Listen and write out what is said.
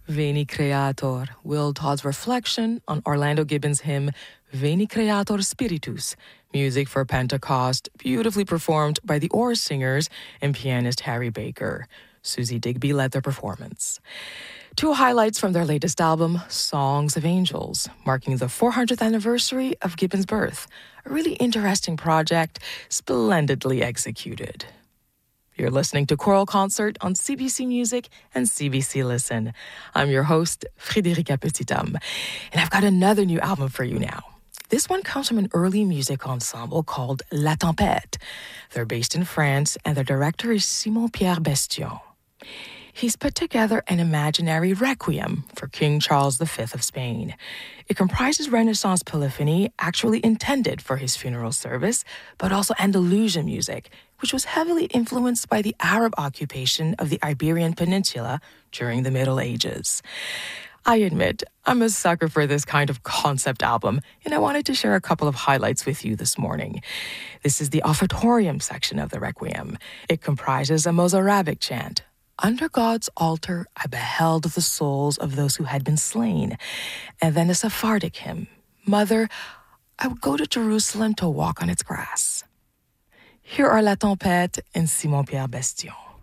Veni Creator, Will Todd's reflection on Orlando Gibbons' hymn Veni Creator Spiritus, music for Pentecost, beautifully performed by the Oar Singers and pianist Harry Baker. Susie Digby led their performance. Two highlights from their latest album, Songs of Angels, marking the 400th anniversary of Gibbons' birth. A really interesting project, splendidly executed. You're listening to Choral Concert on CBC Music and CBC Listen. I'm your host, Frédérica Petithomme, and I've got another new album for you now. This one comes from an early music ensemble called La Tempête. They're based in France, and their director is Simon-Pierre Bestion. He's put together an imaginary requiem for King Charles V of Spain. It comprises Renaissance polyphony actually intended for his funeral service, but also Andalusian music, which was heavily influenced by the Arab occupation of the Iberian Peninsula during the Middle Ages. I admit, I'm a sucker for this kind of concept album, and I wanted to share a couple of highlights with you this morning. This is the offertorium section of the requiem. It comprises a Mozarabic chant. Under God's altar, I beheld the souls of those who had been slain. And then a Sephardic hymn. Mother, I would go to Jerusalem to walk on its grass. Here are La Tempête and Simon-Pierre Bestion.